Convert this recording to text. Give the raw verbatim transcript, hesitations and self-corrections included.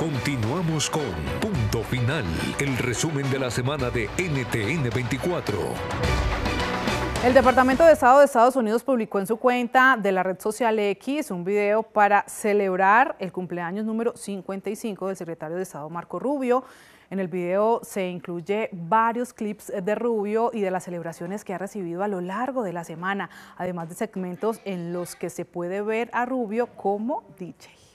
Continuamos con Punto Final, el resumen de la semana de N T N veinticuatro. El Departamento de Estado de Estados Unidos publicó en su cuenta de la red social X un video para celebrar el cumpleaños número cincuenta y cinco del secretario de Estado Marco Rubio. En el video se incluye varios clips de Rubio y de las celebraciones que ha recibido a lo largo de la semana, además de segmentos en los que se puede ver a Rubio como D J.